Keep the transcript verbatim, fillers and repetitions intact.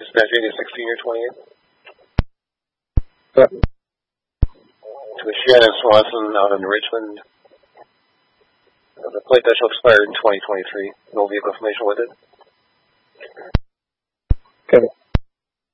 Dispatch eighty sixteen or twenty-eight. Yeah. To a Shannon Swanson out in Richmond. Uh, the plate that shall expire in twenty twenty-three. No vehicle information with it. Okay.